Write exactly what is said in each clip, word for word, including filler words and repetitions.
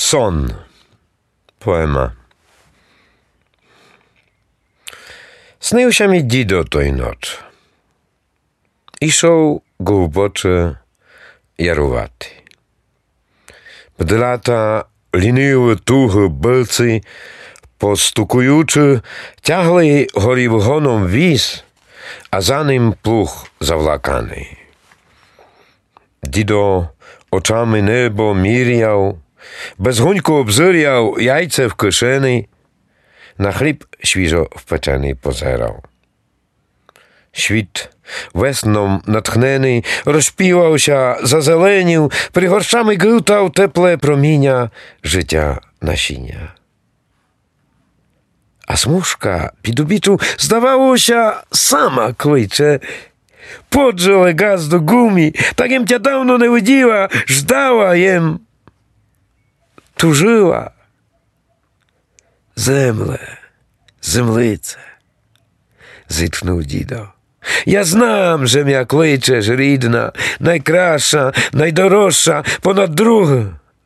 Сон. Poema. Снився мій дідо той ноч. Ішов глибоче ярувати. Бдлята ліниво туги билці, постукуючи, тягли горівгоном віз, а за ним плуг завлаканий. Дідо очами небо міряв, безгонько обзиряв яйце в кишені, на хліб свіжо впечений позирав. Світ весном натхнений розпівався, зазеленів, пригоршами гилтав тепле проміння життя насіння. А смужка під обіту, здавалося, сама кличе. Поджеле газ до гумі, так jem тя давно не виділа, ждала jem, тужила. Земле, землице, зітхнув дідо. Я знам, że м'я кличеш, рідна, найкраща, найдорожча, понад друге.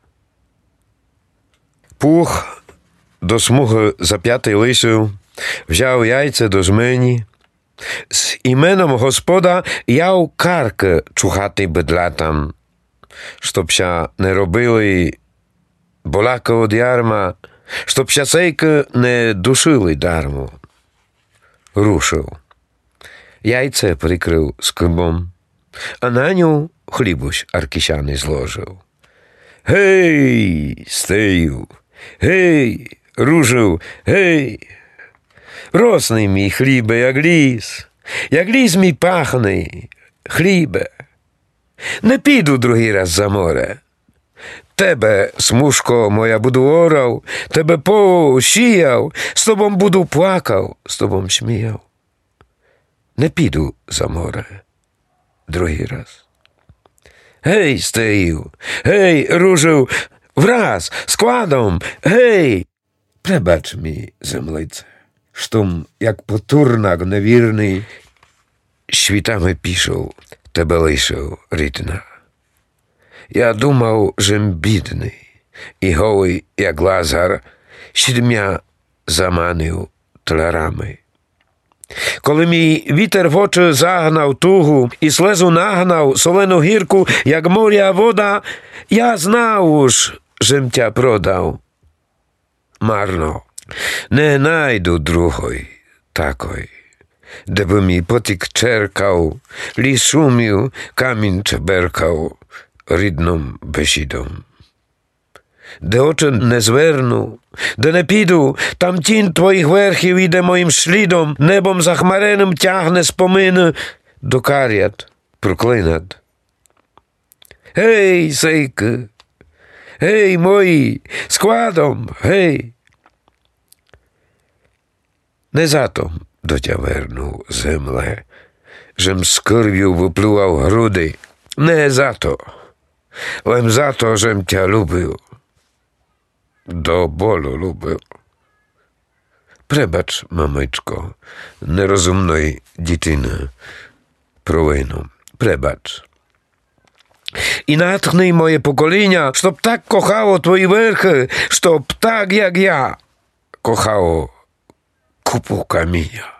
Пух до смуги зап'ятий лисів, взяв яйце до жмені. З іменом Господа яв карки чухати бедлатам, штопся не робили боляка од ярма, штопся сейки не душили дармо. Рушив. Яйце прикрив скибом, а на ню хлібусь аркісяний зложив. Гей, стею, гей, ружив, гей! Росний мій хлібе, як ліс, як ліс мій пахний, хлібе. Не піду другий раз за море. Тебе, смужко моя, буду орав, тебе посіяв, з тобом буду плакав, з тобом сміяв. Не піду за море другий раз. Гей, стею, гей, ружив, враз, складом, гей! Пребач мій, землице, штом, як потурнак невірний, світами пішов, тебе лишив, рідна. Я думав, жем бідний, і голий, як Лазар, сідмя заманив тлярами. Коли мій вітер в очі загнав тугу і слезу нагнав солену гірку, як моря вода, я знав уж, жем тя продав. Марно, не найду другої такої, де би мій потік черкав, ліс шумів, камінь чеберкав рідним бесідом. Де очі не зверну, де не піду, там тінь твоїх верхів іде моїм слідом, небом захмареним тягне спомини до карят проклинат. Гей, сейки, гей, мої, складом, гей! Не затом до тя верну, земле, жем з кирв'ю виплював груди, не зато, лем зато, жем тя любив. До болю любив. Пребач, мамичко, нерозумної дитини, провину. Пребач. І натхни моє покоління, щоб так кохало твої верхи, щоб так, як я, кохало купу каміння.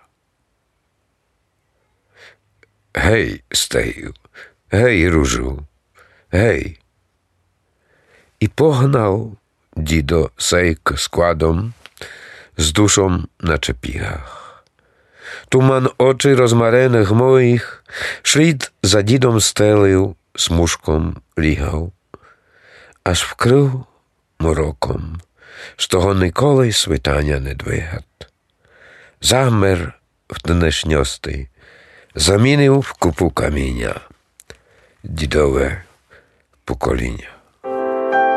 Гей, стею, гей, ружу, гей. І погнав дідо сейк складом, з душом на чепігах. Туман очі розмарених моїх, шлід за дідом стелив, смужком лігав, аж вкрив мороком, з того ніколи світання не двигат. Замер в днешньости, замінив в купу каміння дідове покоління.